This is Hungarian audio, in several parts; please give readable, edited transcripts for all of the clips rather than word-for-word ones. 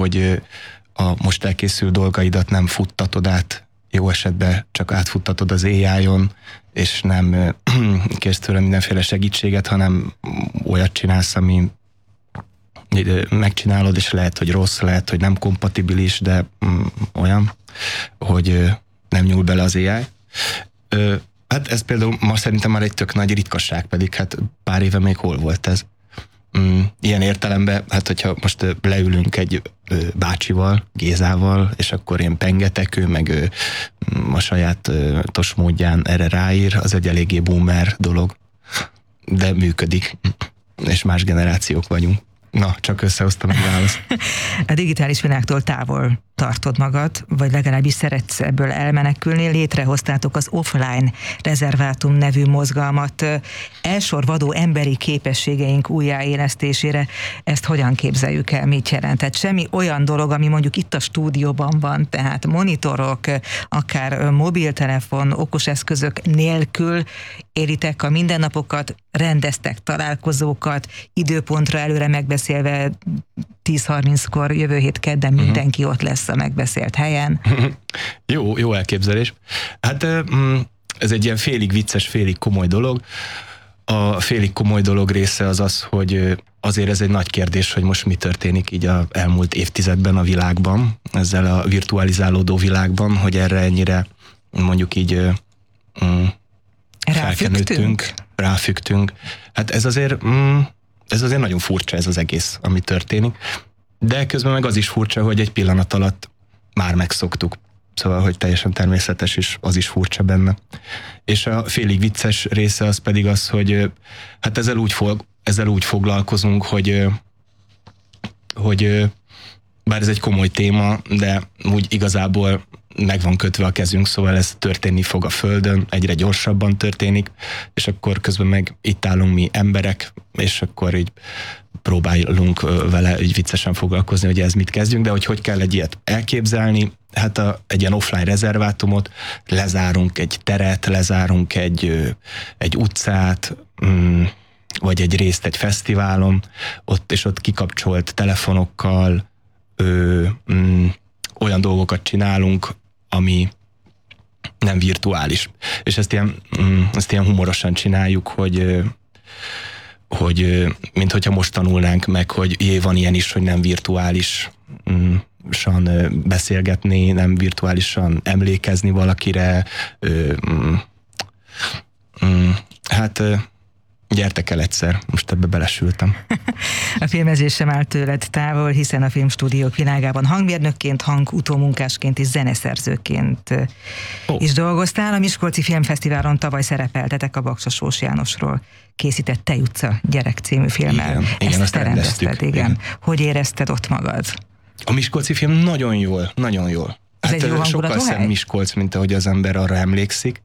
hogy a most elkészült dolgaidat nem futtatod át, jó esetben csak átfuttatod az AI-on, és nem kérsz tőle mindenféle segítséget, hanem olyat csinálsz, ami megcsinálod, és lehet, hogy rossz, lehet, hogy nem kompatibilis, de olyan, hogy nem nyúl bele az AI. Hát ez például ma szerintem már egy tök nagy ritkasság, pedig hát pár éve még hol volt ez. Ilyen értelemben, hát hogyha most leülünk egy bácsival, Gézával, és akkor ilyen pengetekő, meg ő a saját módján erre ráír, az egy eléggé boomer dolog, de működik, és más generációk vagyunk. Na, csak összehoztam egy választ. A digitális világtól távol tartod magad, vagy legalábbis szeretsz ebből elmenekülni. Létrehoztátok az Offline Rezervátum nevű mozgalmat elsorvadó emberi képességeink újjáélesztésére. Ezt hogyan képzeljük el, mit jelent? Tehát semmi olyan dolog, ami mondjuk itt a stúdióban van, tehát monitorok, akár mobiltelefon, okoseszközök nélkül élitek a mindennapokat, rendeztek találkozókat, időpontra előre megbeszélve 10:30-kor jövő hét kedden mindenki ott lesz a megbeszélt helyen. Jó elképzelés. Hát ez egy ilyen félig vicces, félig komoly dolog. A félig komoly dolog része az, hogy azért ez egy nagy kérdés, hogy most mi történik így az elmúlt évtizedben a világban, ezzel a virtualizálódó világban, hogy erre ennyire mondjuk így ráfügtünk. Hát ez azért nagyon furcsa, ez az egész, ami történik. De közben meg az is furcsa, hogy egy pillanat alatt már megszoktuk. Szóval, hogy teljesen természetes, és az is furcsa benne. És a félig vicces része az pedig az, hogy hát ezzel úgy foglalkozunk, hogy bár ez egy komoly téma, de úgy igazából meg van kötve a kezünk, szóval ez történni fog a Földön, egyre gyorsabban történik, és akkor közben meg itt állunk mi emberek, és akkor így próbálunk vele így viccesen foglalkozni, hogy ez mit kezdjünk, de hogy kell egy ilyet elképzelni, hát egy ilyen offline rezervátumot, lezárunk egy teret, lezárunk egy utcát, vagy egy részt egy fesztiválon, ott kikapcsolt telefonokkal olyan dolgokat csinálunk, ami nem virtuális. És ezt ilyen humorosan csináljuk, hogy mint hogyha most tanulnánk meg, hogy van ilyen is, hogy nem virtuálisan beszélgetni, nem virtuálisan emlékezni valakire. Hát gyertek el egyszer, most ebbe belesültem. A filmezés sem áll tőled távol, hiszen a filmstúdiók világában hangmérnökként, hangutómunkásként és zeneszerzőként is dolgoztál. A Miskolci Filmfesztiválon tavaly szerepeltetek a Baksa Sós Jánosról készített Tej utca gyerek című filmmel. Igen, azt rendeztük. Igen. Hogy érezted ott magad? A miskolci film nagyon jól. Ez egy jó sokkal szebb Miskolc, mint ahogy az ember arra emlékszik.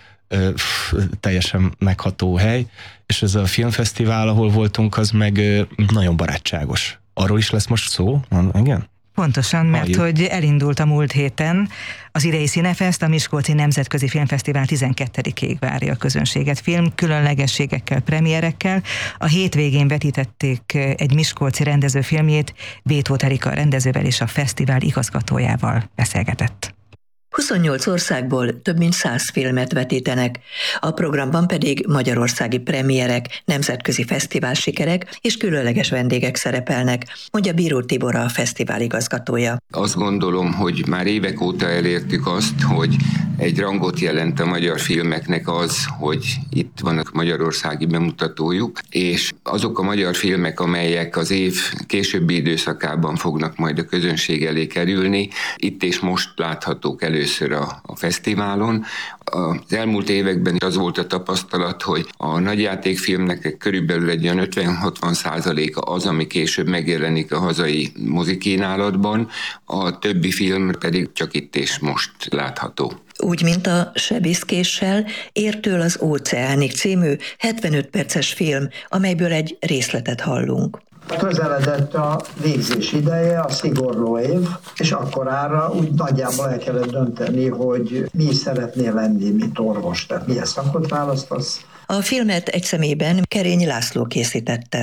Teljesen megható hely, és ez a filmfesztivál, ahol voltunk, az meg nagyon barátságos. Arról is lesz most szó? Igen? Pontosan, mert hogy elindult a múlt héten az idei Cinefest, a Miskolci Nemzetközi Filmfesztivál 12-ig várja a közönséget film különlegességekkel, premierekkel. A hétvégén vetítették egy miskolci rendező filmjét, Vétót Erika rendezővel és a fesztivál igazgatójával beszélgetett. 28 országból több mint 100 filmet vetítenek, a programban pedig magyarországi premierek, nemzetközi fesztivál sikerek és különleges vendégek szerepelnek, mondja Bíró Tibor, a fesztivál igazgatója. Azt gondolom, hogy már évek óta elértük azt, hogy egy rangot jelent a magyar filmeknek az, hogy itt vannak magyarországi bemutatójuk, és azok a magyar filmek, amelyek az év későbbi időszakában fognak majd a közönség elé kerülni, itt és most láthatók először a fesztiválon. Az elmúlt években az volt a tapasztalat, hogy a nagyjátékfilmnek körülbelül egy olyan 50-60%-a az, ami később megjelenik a hazai mozikínálatban, a többi film pedig csak itt és most látható. Úgy, mint a Sebiszkéssel, Értől az óceánig című 75 perces film, amelyből egy részletet hallunk. Közeledett a végzés ideje, a szigorló év, és akkorára úgy nagyjából el kellett dönteni, hogy mi is szeretnél lenni, mint orvos, tehát milyen szakot választasz. A filmet egy személyben Kerényi László készítette.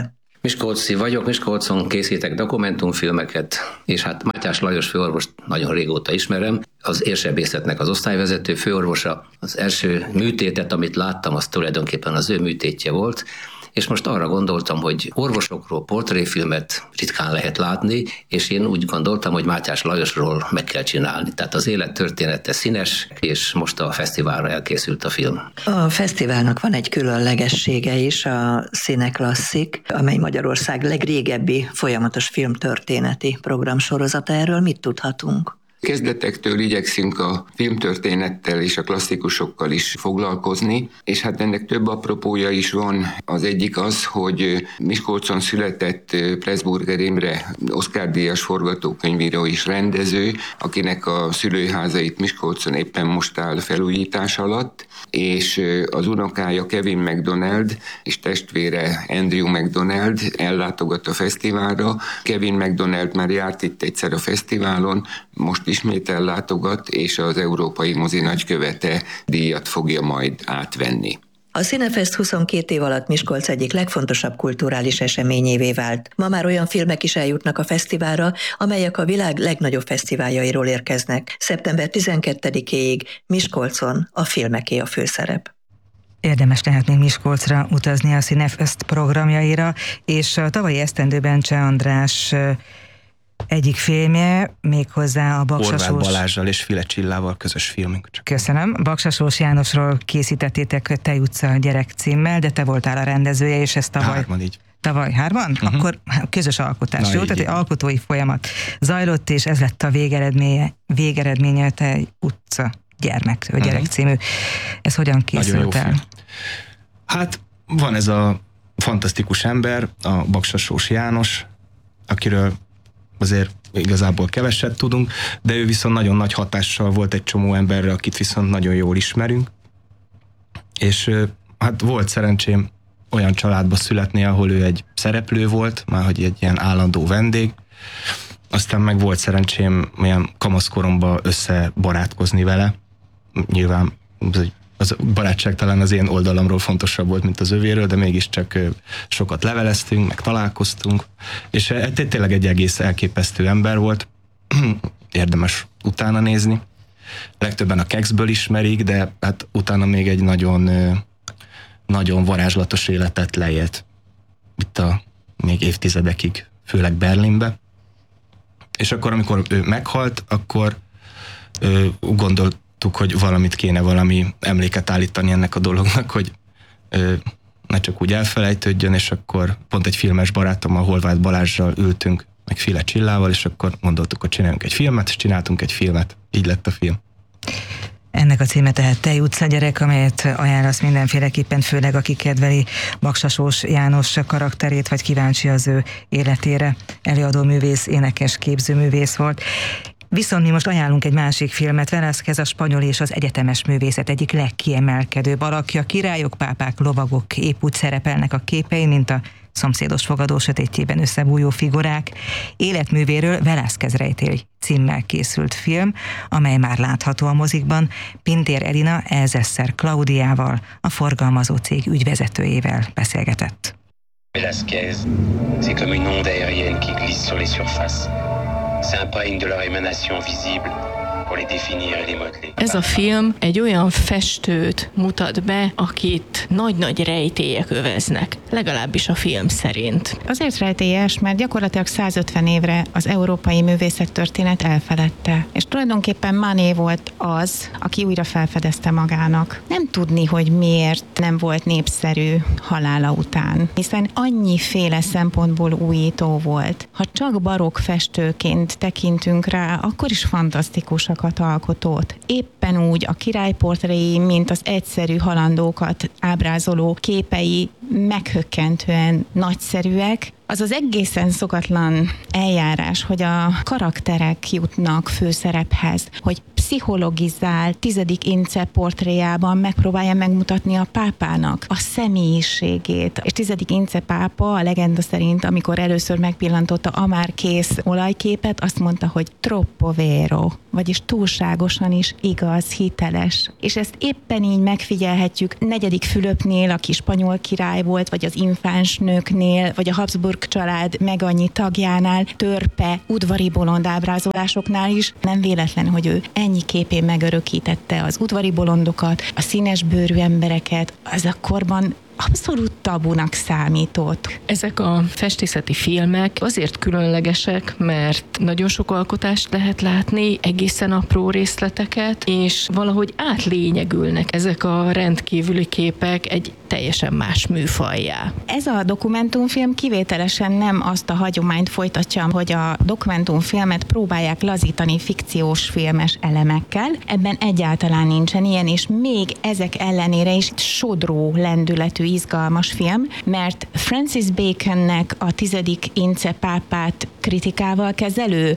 Miskolci vagyok, Miskolcon készítek dokumentumfilmeket, és hát Mátyás Lajos főorvost nagyon régóta ismerem, az érsebészetnek az osztályvezető főorvosa. Az első műtétet, amit láttam, az tulajdonképpen az ő műtétje volt, és most arra gondoltam, hogy orvosokról portréfilmet ritkán lehet látni, és én úgy gondoltam, hogy Mátyás Lajosról meg kell csinálni. Tehát az élet története színes, és most a fesztiválra elkészült a film. A fesztiválnak van egy különlegessége is, a Cine Klasszik, amely Magyarország legrégebbi folyamatos filmtörténeti programsorozata. Erről mit tudhatunk? Kezdetektől igyekszünk a filmtörténettel és a klasszikusokkal is foglalkozni, és hát ennek több apropója is van. Az egyik az, hogy Miskolcon született Pressburger Imre Oscar-díjas forgatókönyvíró és rendező, akinek a szülőházait Miskolcon éppen most áll felújítás alatt, és az unokája Kevin MacDonald és testvére Andrew MacDonald ellátogat a fesztiválra. Kevin MacDonald már járt itt egyszer a fesztiválon, most ismét ellátogat, és az Európai Mozi Nagykövete díjat fogja majd átvenni. A Cinefest 22 év alatt Miskolc egyik legfontosabb kulturális eseményévé vált. Ma már olyan filmek is eljutnak a fesztiválra, amelyek a világ legnagyobb fesztiváljairól érkeznek. Szeptember 12-éig Miskolcon a filmeké a főszerep. Érdemes lehet még Miskolcra utazni a Cinefest programjaira, és a tavalyi esztendőben Cseh András egyik filmje, méghozzá a Baksasós... Horváth Balázssal és File Csillával közös filmünk. Köszönöm. Baksasós Jánosról készítettétek Tej utca gyerek címmel, de te voltál a rendezője, és ez tavaly... Hárman így. Tavaly hárman? Uh-huh. Akkor közös alkotás, jó? Tehát egy alkotói folyamat zajlott, és ez lett a végeredménye Tej utca gyerek című. Ez hogyan készült el? Hát van ez a fantasztikus ember, a Baksasós János, akiről azért igazából keveset tudunk, de ő viszont nagyon nagy hatással volt egy csomó emberre, akit viszont nagyon jól ismerünk. És hát volt szerencsém olyan családba születni, ahol ő egy szereplő volt, már hogy egy ilyen állandó vendég. Aztán meg volt szerencsém olyan kamaszkoromban összebarátkozni vele. Nyilván az barátság talán az én oldalamról fontosabb volt, mint az övéről, de mégiscsak sokat leveleztünk, meg találkoztunk, és tényleg egy egész elképesztő ember volt, érdemes utána nézni. Legtöbben a Kexből ismerik, de hát utána még egy nagyon, nagyon varázslatos életet leélt itt még évtizedekig, főleg Berlinbe. És akkor, amikor ő meghalt, akkor gondolt, hogy valamit kéne, valami emléket állítani ennek a dolognak, hogy ne csak úgy elfelejtődjön, és akkor pont egy filmes barátommal, Horváth Balázssal ültünk, meg File Csillával, és akkor gondoltuk, hogy csináljunk egy filmet, és csináltunk egy filmet. Így lett a film. Ennek a címe tehát Tej utca gyerek, amelyet ajánlasz mindenféleképpen, főleg aki kedveli Baksasós János karakterét, vagy kíváncsi az ő életére. Előadó művész, énekes, képzőművész volt. Viszont mi most ajánlunk egy másik filmet, Velázquez a spanyol és az egyetemes művészet egyik legkiemelkedőbb alakja. Királyok, pápák, lovagok épp úgy szerepelnek a képein, mint a szomszédos fogadó sötétjében összebújó figurák. Életművéről Velázquez rejtély címmel készült film, amely már látható a mozikban, Pintér Elina Elzesszer Klaudiával, a forgalmazó cég ügyvezetőjével beszélgetett. Velázquez, c'est comme une onde aérienne qui glisse sur les surfaces. C'est un prime de leur émanation visible pour les définir et les modeler. Ez a film egy olyan festőt mutat be, akit nagy-nagy rejtélyek öveznek, legalábbis a film szerint. Azért rejtélyes, mert gyakorlatilag 150 évre az európai művészettörténet elfeledte. És tulajdonképpen Manet volt az, aki újra felfedezte magának. Nem tudni, hogy miért nem volt népszerű halála után, hiszen annyiféle szempontból újító volt. Ha csak barokk festőként tekintünk rá, akkor is fantasztikusakat alkotott. Éppen úgy a királyportréi, mint az egyszerű halandókat ábrázoló képei meghökkentően nagyszerűek. Az az egészen szokatlan eljárás, hogy a karakterek jutnak főszerephez, hogy pszichologizál 10. Ince portréjában megpróbálja megmutatni a pápának a személyiségét. És 10. Ince pápa a legenda szerint, amikor először megpillantotta a már kész olajképet, azt mondta, hogy troppo vero, vagyis túlságosan is igaz, hiteles. És ezt éppen így megfigyelhetjük 4. Fülöpnél, aki spanyol király volt, vagy az infáns nőknél, vagy a Habsburg család meg annyi tagjánál, törpe, udvari bolond ábrázolásoknál is. Nem véletlen, hogy ő ennyi képén megörökítette az udvari bolondokat, a színes bőrű embereket, az a korban abszolút tabunak számított. Ezek a festészeti filmek azért különlegesek, mert nagyon sok alkotást lehet látni, egészen apró részleteket, és valahogy átlényegülnek ezek a rendkívüli képek egy teljesen más műfajjá. Ez a dokumentumfilm kivételesen nem azt a hagyományt folytatja, hogy a dokumentumfilmet próbálják lazítani fikciós filmes elemekkel. Ebben egyáltalán nincsen ilyen, és még ezek ellenére is sodró lendületű, izgalmas film, mert Francis Baconnek a 10. Ince pápát kritikával kezelő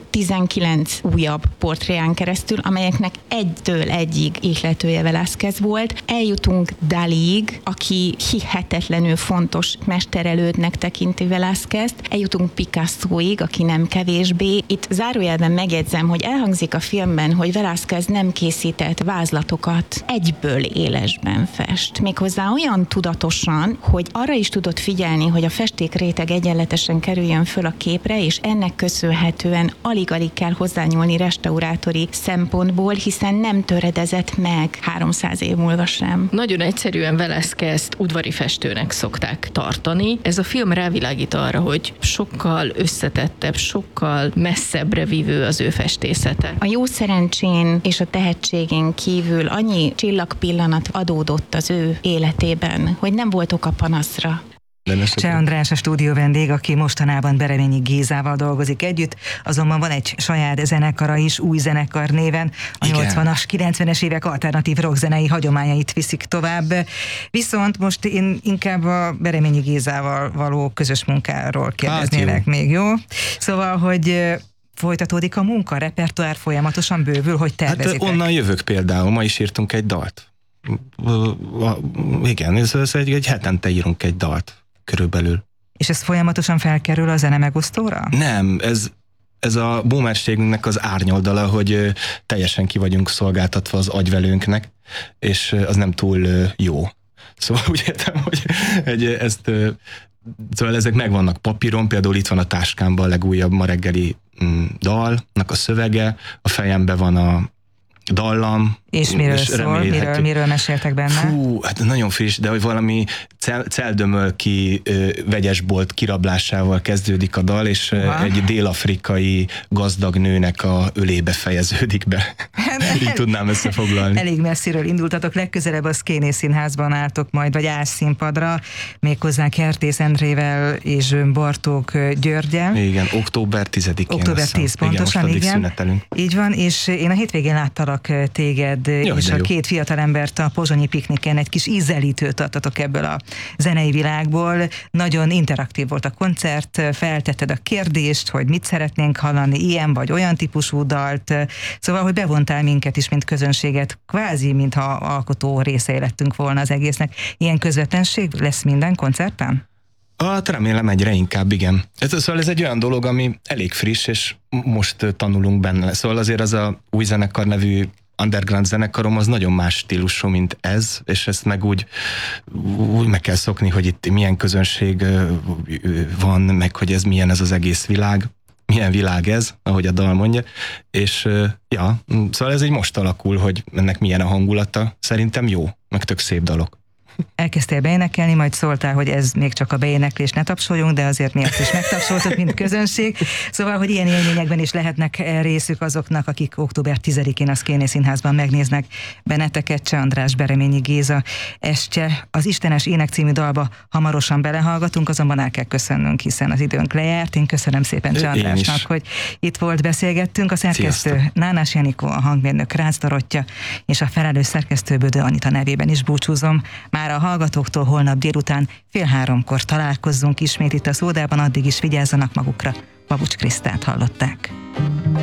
19 újabb portréján keresztül, amelyeknek egytől egyig ihletője Velázquez volt. Eljutunk Daliig, aki hihetetlenül fontos mesterelődnek tekinti Velázquezt. Eljutunk Picassóig, aki nem kevésbé. Itt zárójelben megjegyzem, hogy elhangzik a filmben, hogy Velázquez nem készített vázlatokat, egyből élesben fest. Méghozzá olyan tudatosan, hogy arra is tudott figyelni, hogy a festékréteg egyenletesen kerüljön föl a képre, és ennek köszönhetően alig-alig kell hozzányúlni restaurátori szempontból, hiszen nem töredezett meg 300 év múlva sem. Nagyon egyszerűen Velázquezt udvari festőnek szokták tartani. Ez a film rávilágít arra, hogy sokkal összetettebb, sokkal messzebbre vívő az ő festészete. A jó szerencsén és a tehetségén kívül annyi csillagpillanat adódott az ő életében, hogy nem volt oka panaszra. Cseh András a stúdió vendég, aki mostanában Bereményi Gézával dolgozik együtt, azonban van egy saját zenekara is, új zenekar néven, a 80-as, 90-es évek alternatív rockzenei hagyományait viszik tovább. Viszont most én inkább a Bereményi Gézával való közös munkáról kérdeznélek még, jó? Szóval, hogy folytatódik a munka, repertoár folyamatosan bővül, hogy tervezitek? Hát onnan jövök például, ma is írtunk egy dalt. Igen, ez egy hetente írunk egy dalt. Körülbelül. És ez folyamatosan felkerül a zene megosztóra? Nem, ez a boomerségünknek az árnyoldala, hogy teljesen ki vagyunk szolgáltatva az agyvelőnknek, és az nem túl jó. Szóval úgy értem, hogy szóval ezek megvannak papíron, például itt van a táskámban a legújabb ma reggeli dalnak a szövege, a fejemben van a dallam. És miről szól? Miről meséltek benne? Fú, hát nagyon friss, de hogy valami celdömölki vegyesbolt kirablásával kezdődik a dal, és egy dél-afrikai gazdag nőnek a ölébe fejeződik be. Így tudnám összefoglalni. Elég messziről indultatok, legközelebb a Szkéné Színházban álltok majd, vagy állsz színpadra, méghozzá Kertész Endrével és Bartók Györgyel. Igen, október 10-én. Október 10 pontosan, igen. Így van, és én a hétvégén láttalak téged, és a két fiatalembert a pozsonyi pikniken egy kis ízelítőt adtatok ebből a zenei világból. Nagyon interaktív volt a koncert, feltetted a kérdést, hogy mit szeretnénk hallani, ilyen vagy olyan típusú dalt, szóval, hogy bevontál minket is, mint közönséget, kvázi, mintha alkotó részei lettünk volna az egésznek. Ilyen közvetlenség lesz minden koncerten? Hát remélem egyre inkább, igen. Szóval ez egy olyan dolog, ami elég friss, és most tanulunk benne. Szóval azért az a új zenekar nevű underground zenekarom az nagyon más stílusú, mint ez, és ezt meg úgy meg kell szokni, hogy itt milyen közönség van, meg hogy ez milyen ez az egész világ. Milyen világ ez, ahogy a dal mondja, és ja, szóval ez így most alakul, hogy ennek milyen a hangulata. Szerintem jó, meg tök szép dalok. Elkezdtél beénekelni, majd szóltál, hogy ez még csak a beéneklés, ne tapsoljunk, de azért mi ezt is megtapsoltuk, mint közönség. Szóval, hogy ilyen élményekben is lehetnek részük azoknak, akik október 10-én a Szkéné Színházban megnéznek benneteket. Cseh András, Bereményi Géza estje. Az Istenes Ének című dalba hamarosan belehallgatunk, azonban el kell köszönnünk, hiszen az időnk lejárt. Én köszönöm szépen Cseh Andrásnak, hogy itt volt, beszélgettünk. A szerkesztő Nánás Janikó, a hangmérnök Rácz Dorottya, és a felelős szerkesztő Bödö Anita nevében is búcsúzom. Már a hallgatóktól holnap délután 14:30 találkozzunk ismét itt a Szódában, addig is vigyázzanak magukra. Pabucs Krisztát hallották.